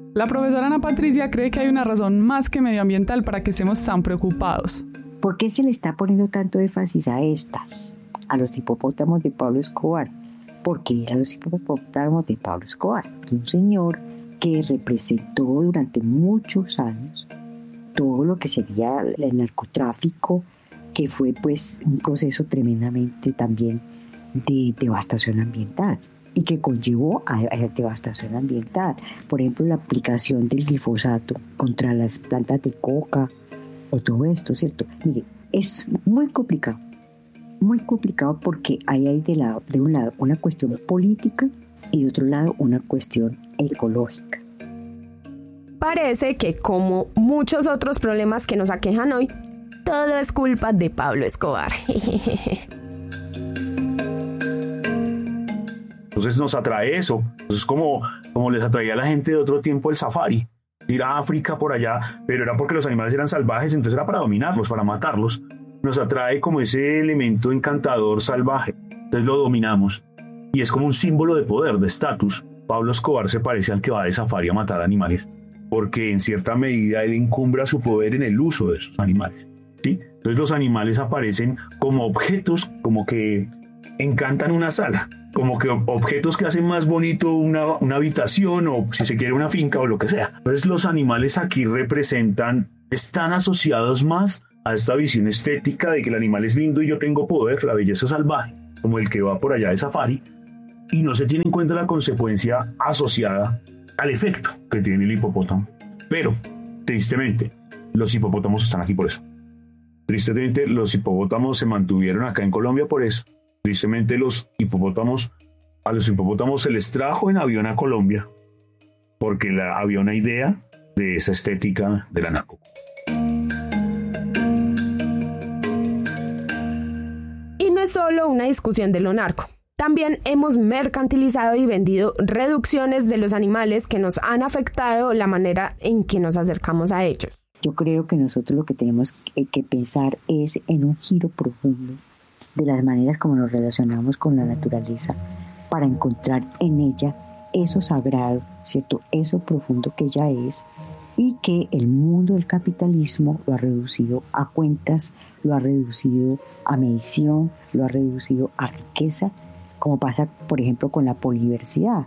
La profesora Ana Patricia cree que hay una razón más que medioambiental para que estemos tan preocupados. ¿Por qué se le está poniendo tanto énfasis a los hipopótamos de Pablo Escobar? Porque eran los hipopótamos de Pablo Escobar, un señor que representó durante muchos años todo lo que sería el narcotráfico, que fue pues un proceso tremendamente también de devastación ambiental y que conllevó a devastación ambiental. Por ejemplo, la aplicación del glifosato contra las plantas de coca o todo esto, ¿cierto? Mire, es muy complicado porque ahí hay de un lado una cuestión política y de otro lado una cuestión ecológica. Parece que, como muchos otros problemas que nos aquejan hoy, todo es culpa de Pablo Escobar. Entonces nos atrae eso. Es como les atraía a la gente de otro tiempo el safari. Ir a África por allá, pero era porque los animales eran salvajes, entonces era para dominarlos, para matarlos. Nos atrae como ese elemento encantador salvaje. Entonces lo dominamos. Y es como un símbolo de poder, de estatus. Pablo Escobar se parece al que va de safari a matar animales, porque en cierta medida él encumbra su poder en el uso de esos animales, ¿sí? Entonces los animales aparecen como objetos, como que encantan una sala, como que objetos que hacen más bonito una habitación o si se quiere una finca o lo que sea. Entonces los animales aquí están asociados más a esta visión estética de que el animal es lindo y yo tengo poder, la belleza salvaje, como el que va por allá de safari, y no se tiene en cuenta la consecuencia asociada al efecto que tiene el hipopótamo. Pero, tristemente, los hipopótamos están aquí por eso. Tristemente, los hipopótamos se mantuvieron acá en Colombia por eso. Tristemente, a los hipopótamos se les trajo en avión a Colombia porque había una idea de esa estética de la narco. Y no es solo una discusión de lo narco. También hemos mercantilizado y vendido reducciones de los animales que nos han afectado la manera en que nos acercamos a ellos. Yo creo que nosotros lo que tenemos que pensar es en un giro profundo de las maneras como nos relacionamos con la naturaleza para encontrar en ella eso sagrado, ¿cierto? Eso profundo que ella es y que el mundo del capitalismo lo ha reducido a cuentas, lo ha reducido a medición, lo ha reducido a riqueza, como pasa, por ejemplo, con la poliversidad,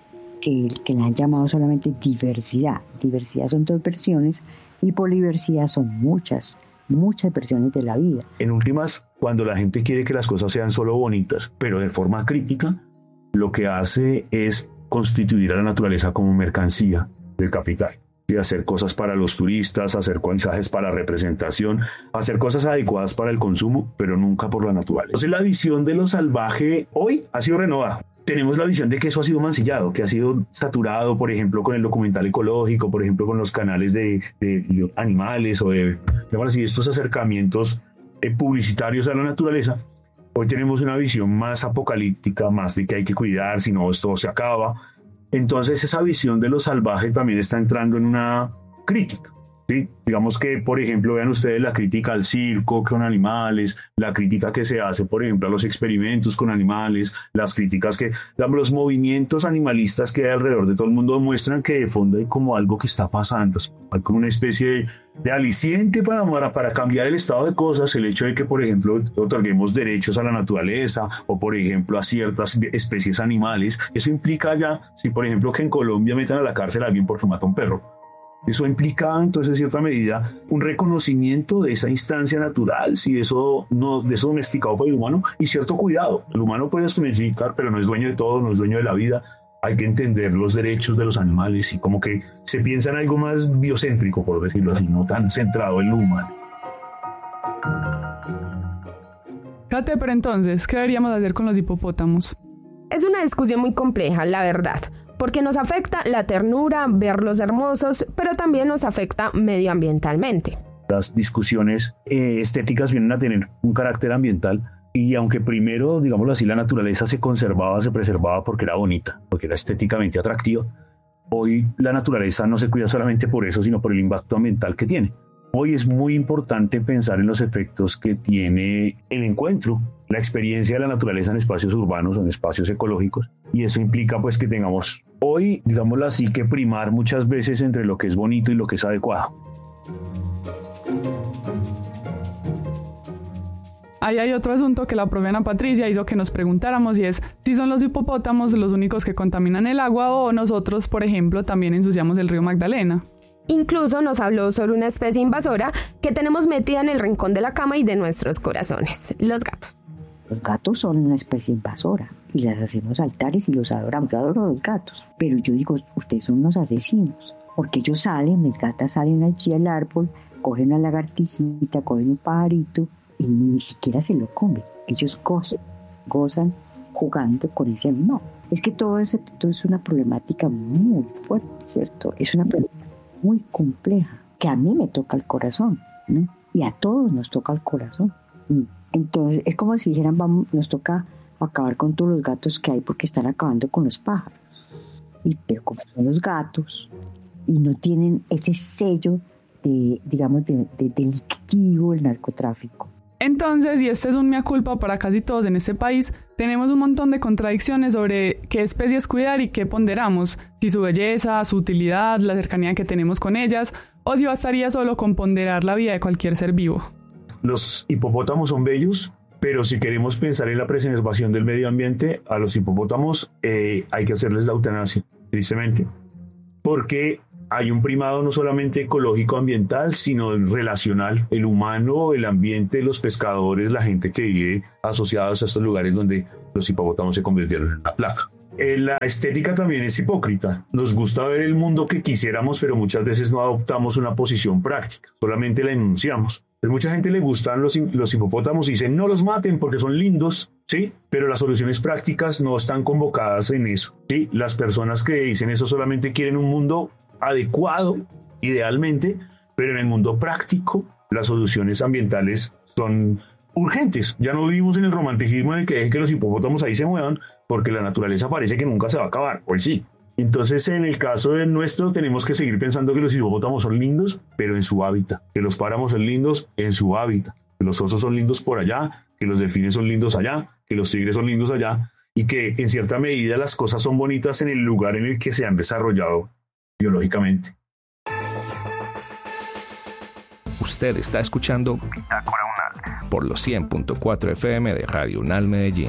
que la han llamado solamente diversidad. Diversidad son 2 versiones y poliversidad son muchas versiones de la vida. En últimas, cuando la gente quiere que las cosas sean solo bonitas, pero de forma crítica, lo que hace es constituir a la naturaleza como mercancía del capital. Y hacer cosas para los turistas, hacer paisajes para la representación, hacer cosas adecuadas para el consumo, pero nunca por la naturaleza. Entonces la visión de lo salvaje hoy ha sido renovada. Tenemos la visión de que eso ha sido mancillado, que ha sido saturado, por ejemplo, con el documental ecológico, por ejemplo, con los canales de animales o de, digamos así, estos acercamientos publicitarios a la naturaleza. Hoy tenemos una visión más apocalíptica, más de que hay que cuidar, si no esto se acaba. Entonces esa visión de lo salvaje también está entrando en una crítica, ¿sí? Digamos que, por ejemplo, vean ustedes la crítica al circo con animales, la crítica que se hace, por ejemplo, a los experimentos con animales, las críticas que los movimientos animalistas que hay alrededor de todo el mundo muestran que de fondo hay como algo que está pasando, hay como una especie de aliciente para cambiar el estado de cosas, el hecho de que, por ejemplo, otorguemos derechos a la naturaleza o, por ejemplo, a ciertas especies animales. Eso implica ya, si por ejemplo que en Colombia metan a la cárcel a alguien porque mata a un perro, eso implica entonces en cierta medida un reconocimiento de esa instancia natural, si eso domesticado por el humano, y cierto cuidado. El humano puede domesticar, pero no es dueño de todo, no es dueño de la vida. Hay que entender los derechos de los animales y como que se piensa en algo más biocéntrico, por decirlo así, no tan centrado en lo humano. Kate, pero entonces, ¿qué deberíamos hacer con los hipopótamos? Es una discusión muy compleja, la verdad, porque nos afecta la ternura, verlos hermosos, pero también nos afecta medioambientalmente. Las discusiones estéticas vienen a tener un carácter ambiental. Y aunque primero, digámoslo así, la naturaleza se conservaba, se preservaba porque era bonita, porque era estéticamente atractiva, hoy la naturaleza no se cuida solamente por eso, sino por el impacto ambiental que tiene. Hoy es muy importante pensar en los efectos que tiene el encuentro, la experiencia de la naturaleza en espacios urbanos o en espacios ecológicos, y eso implica pues que tengamos hoy, digámoslo así, que primar muchas veces entre lo que es bonito y lo que es adecuado. Ahí hay otro asunto que la profe Ana Patricia hizo que nos preguntáramos, y es si son los hipopótamos los únicos que contaminan el agua o nosotros, por ejemplo, también ensuciamos el río Magdalena. Incluso nos habló sobre una especie invasora que tenemos metida en el rincón de la cama y de nuestros corazones, los gatos. Los gatos son una especie invasora y les hacemos altares y los adoramos. Yo adoro a los gatos, pero yo digo, ustedes son unos asesinos, porque ellos salen, mis gatas salen allí al árbol, cogen una lagartijita, cogen un pajarito y ni siquiera se lo comen. Ellos gozan jugando con ese animal. Es que todo es una problemática muy fuerte, ¿cierto? Es una problemática muy compleja, que a mí me toca el corazón, ¿no? Y a todos nos toca el corazón. Entonces es como si dijeran, nos toca acabar con todos los gatos que hay porque están acabando con los pájaros. Pero como son los gatos y no tienen ese sello de delictivo el narcotráfico. Entonces, y este es un mea culpa para casi todos en este país, tenemos un montón de contradicciones sobre qué especies cuidar y qué ponderamos, si su belleza, su utilidad, la cercanía que tenemos con ellas, o si bastaría solo con ponderar la vida de cualquier ser vivo. Los hipopótamos son bellos, pero si queremos pensar en la preservación del medio ambiente, a los hipopótamos hay que hacerles la eutanasia, tristemente, porque hay un primado no solamente ecológico ambiental, sino relacional. El humano, el ambiente, los pescadores, la gente que vive asociados a estos lugares donde los hipopótamos se convirtieron en una plaga. La estética también es hipócrita. Nos gusta ver el mundo que quisiéramos, pero muchas veces no adoptamos una posición práctica, solamente la enunciamos. A mucha gente le gustan los hipopótamos y dicen no los maten porque son lindos, ¿sí? Pero las soluciones prácticas no están convocadas en eso, ¿sí? Las personas que dicen eso solamente quieren un mundo adecuado, idealmente, pero en el mundo práctico las soluciones ambientales son urgentes. Ya no vivimos en el romanticismo en el que dejen que los hipopótamos ahí se muevan porque la naturaleza parece que nunca se va a acabar, pues sí. Entonces, en el caso de nuestro, tenemos que seguir pensando que los hipopótamos son lindos, pero en su hábitat, que los páramos son lindos en su hábitat, que los osos son lindos por allá, que los delfines son lindos allá, que los tigres son lindos allá, y que en cierta medida las cosas son bonitas en el lugar en el que se han desarrollado biológicamente. Usted está escuchando Bitácora UNAL por los 100.4 FM de Radio UNAL Medellín.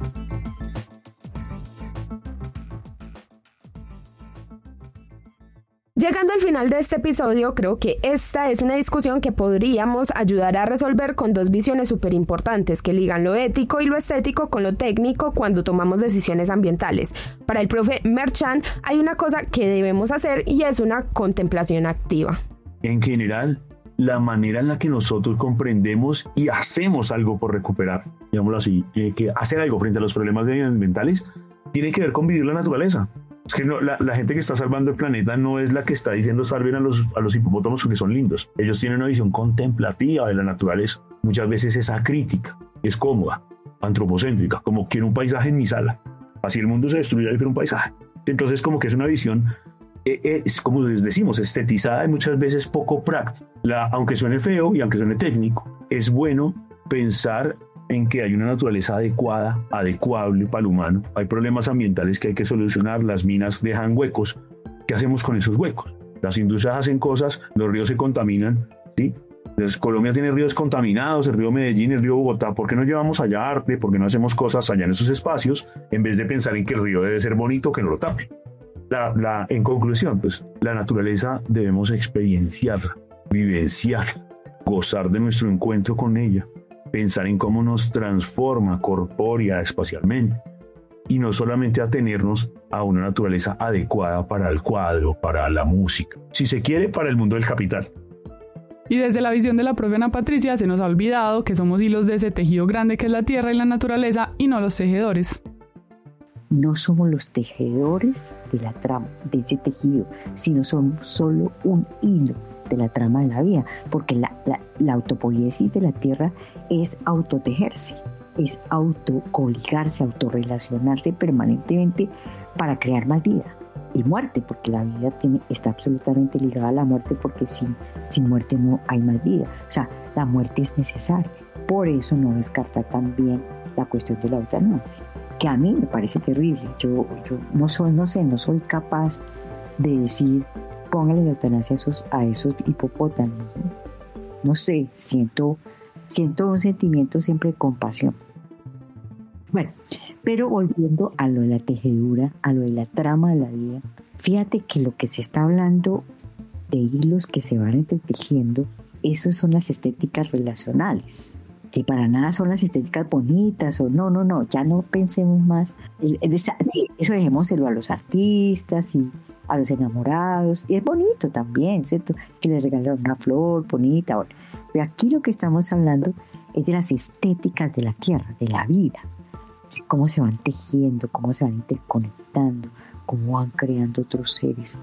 Llegando al final de este episodio, creo que esta es una discusión que podríamos ayudar a resolver con dos visiones súper importantes que ligan lo ético y lo estético con lo técnico cuando tomamos decisiones ambientales. Para el profe Merchan hay una cosa que debemos hacer y es una contemplación activa. En general, la manera en la que nosotros comprendemos y hacemos algo por recuperar, digámoslo así, que hacer algo frente a los problemas medioambientales, tiene que ver con vivir la naturaleza. Es que no, la gente que está salvando el planeta no es la que está diciendo salven a los hipopótamos porque son lindos. Ellos tienen una visión contemplativa de la naturaleza. Muchas veces esa crítica es cómoda, antropocéntrica, como quiero un paisaje en mi sala. Así el mundo se destruirá y quiero un paisaje. Entonces como que es una visión, es como les decimos, estetizada y muchas veces poco práctica. Aunque suene feo y aunque suene técnico, es bueno pensar en que hay una naturaleza adecuada, adecuable para el humano. Hay problemas ambientales que hay que solucionar, las minas dejan huecos. ¿Qué hacemos con esos huecos? Las industrias hacen cosas, los ríos se contaminan, ¿sí? Entonces, Colombia tiene ríos contaminados, el río Medellín, el río Bogotá. ¿Por qué no llevamos allá arte? ¿Por qué no hacemos cosas allá en esos espacios en vez de pensar en que el río debe ser bonito, que no lo tape? En conclusión, pues, la naturaleza debemos experienciarla, vivenciarla, gozar de nuestro encuentro con ella, pensar en cómo nos transforma corpórea, espacialmente, y no solamente atenernos a una naturaleza adecuada para el cuadro, para la música, si se quiere, para el mundo del capital. Y desde la visión de la propia Ana Patricia se nos ha olvidado que somos hilos de ese tejido grande que es la tierra y la naturaleza y no los tejedores. No somos los tejedores de la trama, de ese tejido, sino somos solo un hilo de la trama de la vida, porque la autopoiesis de la tierra es autotejerse, es autocoligarse, autorrelacionarse permanentemente para crear más vida. y muerte, porque la vida está absolutamente ligada a la muerte, porque sin muerte no hay más vida. O sea, la muerte es necesaria. Por eso no descartar también la cuestión de la eutanasia, que a mí me parece terrible. Yo no soy capaz de decir, póngale la eutanasia a esos hipopótamos. No sé, siento un sentimiento siempre de compasión. Bueno, pero volviendo a lo de la tejedura, a lo de la trama de la vida, fíjate que lo que se está hablando de hilos que se van entretejiendo, esas son las estéticas relacionales, que para nada son las estéticas bonitas, o no, ya no pensemos más. Eso dejémoselo a los artistas y a los enamorados, y es bonito también, ¿cierto? Que les regalaron una flor bonita. Bueno, pero aquí lo que estamos hablando es de las estéticas de la tierra, de la vida. Cómo se van tejiendo, cómo se van interconectando, cómo van creando otros seres.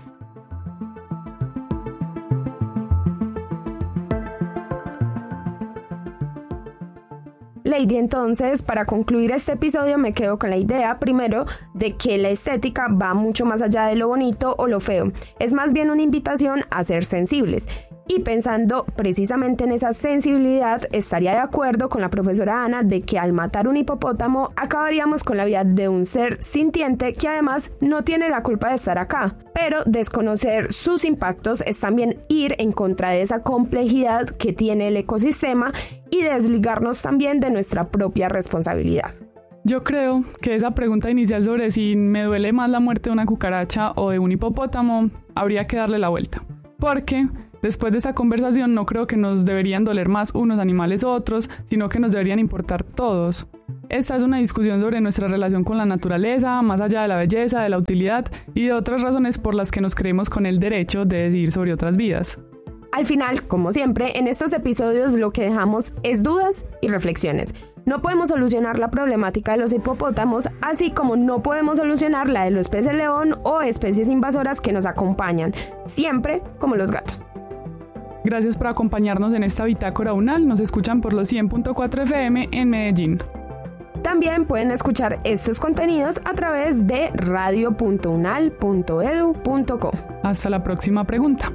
Lady, entonces, para concluir este episodio me quedo con la idea, primero, de que la estética va mucho más allá de lo bonito o lo feo. Es más bien una invitación a ser sensibles. Y pensando precisamente en esa sensibilidad, estaría de acuerdo con la profesora Ana de que al matar un hipopótamo acabaríamos con la vida de un ser sintiente que además no tiene la culpa de estar acá. Pero desconocer sus impactos es también ir en contra de esa complejidad que tiene el ecosistema y desligarnos también de nuestra propia responsabilidad. Yo creo que esa pregunta inicial sobre si me duele más la muerte de una cucaracha o de un hipopótamo, habría que darle la vuelta. Porque después de esta conversación no creo que nos deberían doler más unos animales u otros, sino que nos deberían importar todos. Esta es una discusión sobre nuestra relación con la naturaleza, más allá de la belleza, de la utilidad y de otras razones por las que nos creemos con el derecho de decidir sobre otras vidas. Al final, como siempre, en estos episodios lo que dejamos es dudas y reflexiones. No podemos solucionar la problemática de los hipopótamos, así como no podemos solucionar la de los peces león o especies invasoras que nos acompañan, siempre como los gatos. Gracias por acompañarnos en esta bitácora UNAL. Nos escuchan por los 100.4 FM en Medellín. También pueden escuchar estos contenidos a través de radio.unal.edu.co. Hasta la próxima pregunta.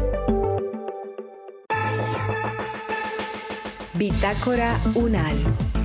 Bitácora UNAL.